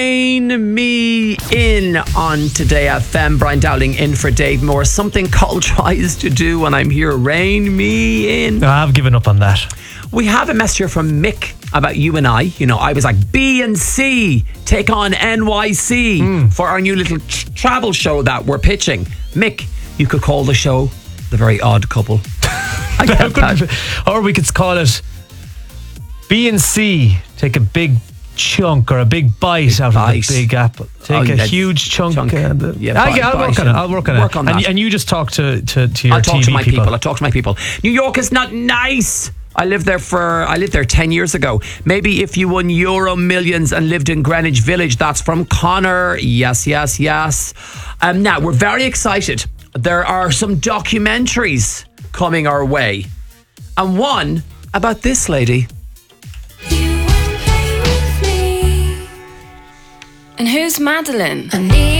Rein me in on Today FM. Brian Dowling in for Dave Moore. Something Cole tries to do when I'm here. Rein me in. I've given up on that. We have a message here from Mick about you and I. You know, I was like, B and C take on NYC for our new little travel show that we're pitching. Mick, you could call the show The Very Odd Couple. I get that. Or we could call it B and C take a big chunk or a big bite out of the big apple. Take a huge chunk. I'll work on it. And you just talk to your TV people. I'll talk to my people. New York is not nice. I lived there 10 years ago. Maybe if you won Euro Millions and lived in Greenwich Village. That's from Connor. Yes. Now, we're very excited. There are some documentaries coming our way. And one about this lady. And who's Madeline?